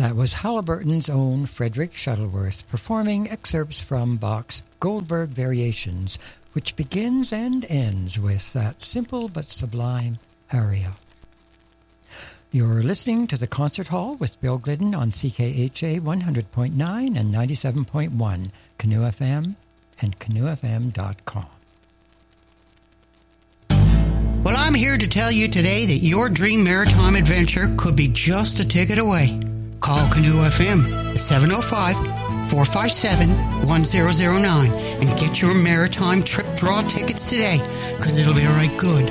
That was Halliburton's own Frederick Shuttleworth performing excerpts from Bach's Goldberg Variations, which begins and ends with that simple but sublime aria. You're listening to the Concert Hall with Bill Glidden on CKHA 100.9 and 97.1, Canoe FM and canoefm.com. Well, I'm here to tell you today that your dream maritime adventure could be just a ticket away. Call Canoe FM at 705-457-1009 and get your maritime trip draw tickets today, because it'll be right good.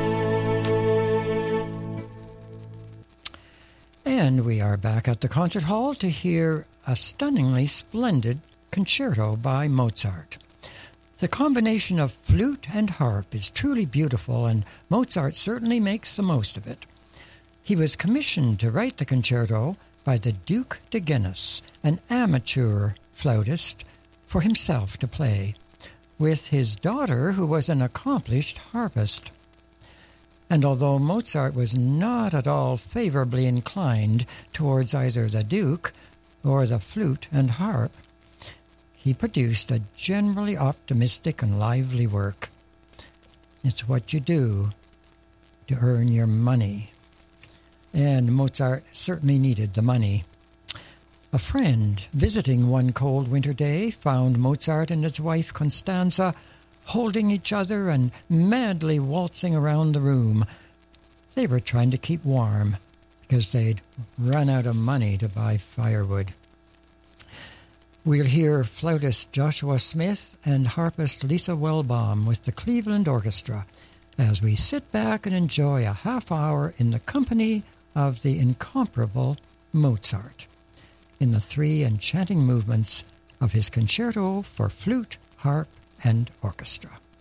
And we are back at the concert hall to hear a stunningly splendid concerto by Mozart. The combination of flute and harp is truly beautiful, and Mozart certainly makes the most of it. He was commissioned to write the concerto by the Duke de Guinness, an amateur flautist, for himself to play, with his daughter, who was an accomplished harpist. And although Mozart was not at all favorably inclined towards either the Duke or the flute and harp, he produced a generally optimistic and lively work. It's what you do to earn your money. And Mozart certainly needed the money. A friend visiting one cold winter day found Mozart and his wife Constanza holding each other and madly waltzing around the room. They were trying to keep warm because they'd run out of money to buy firewood. We'll hear flautist Joshua Smith and harpist Lisa Wellbaum with the Cleveland Orchestra as we sit back and enjoy a half hour in the company of the incomparable Mozart in the three enchanting movements of his concerto for flute, harp, and orchestra.